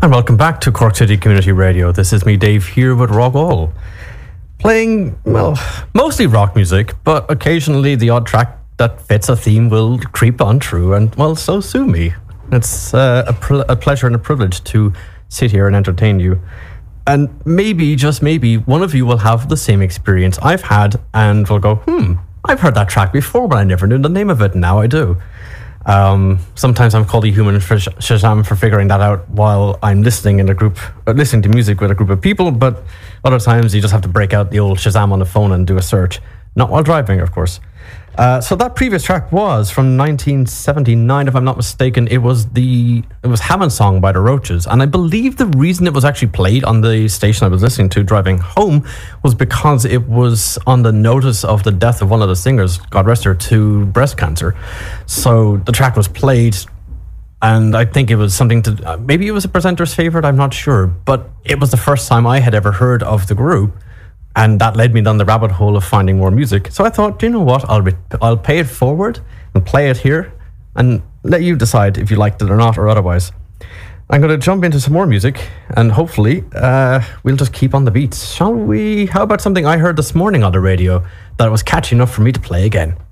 And welcome back to Cork City Community Radio. This is me, Dave, here with Rock All. Playing, well, mostly rock music, but occasionally the odd track that fits a theme will creep on through, and, well, so sue me. It's a pleasure and a privilege to sit here and entertain you. And maybe, just maybe, one of you will have the same experience I've had and will go, I've heard that track before, but I never knew the name of it, and now I do. Sometimes I'm called a human Shazam for figuring that out while I'm listening to music with a group of people, but other times you just have to break out the old Shazam on the phone and do a search. Not while driving, of course. So that previous track was from 1979, if I'm not mistaken. It was Heaven Song by the Roaches, and I believe the reason it was actually played on the station I was listening to driving home was because it was on the notice of the death of one of the singers, God rest her, to breast cancer. So the track was played, and I think it was something to maybe it was a presenter's favorite, I'm not sure, but it was the first time I had ever heard of the group. And that led me down the rabbit hole of finding more music. So I thought, you know what, I'll pay it forward and play it here and let you decide if you liked it or not or otherwise. I'm going to jump into some more music and hopefully we'll just keep on the beats. Shall we? How about something I heard this morning on the radio that was catchy enough for me to play again?